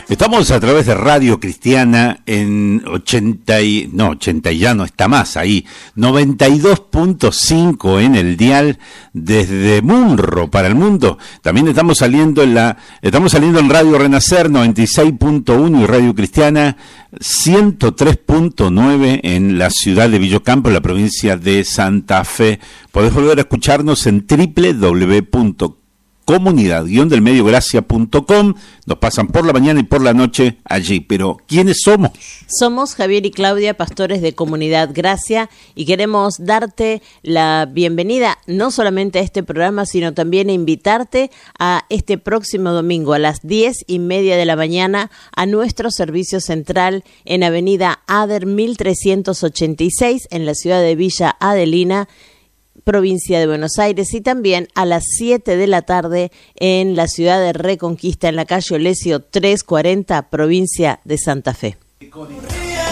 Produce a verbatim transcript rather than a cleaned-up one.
Estamos a través de Radio Cristiana en ochenta y, no, ochenta y ya no está más ahí, noventa y dos punto cinco en el dial desde Munro para el mundo. También estamos saliendo en la, estamos saliendo en Radio Renacer noventa y seis punto uno y Radio Cristiana ciento tres punto nueve en la ciudad de Villocampo, en la provincia de Santa Fe. Podés volver a escucharnos en doble u doble u doble u punto comunidad guion del medio gracia punto com. Nos pasan por la mañana y por la noche allí. Pero, ¿quiénes somos? Somos Javier y Claudia, pastores de Comunidad Gracia, y queremos darte la bienvenida no solamente a este programa, sino también a invitarte a este próximo domingo a las diez y media de la mañana a nuestro servicio central en Avenida Ader mil trescientos ochenta y seis en la ciudad de Villa Adelina, provincia de Buenos Aires, y también a las siete de la tarde en la ciudad de Reconquista, en la calle Olesio trescientos cuarenta, provincia de Santa Fe.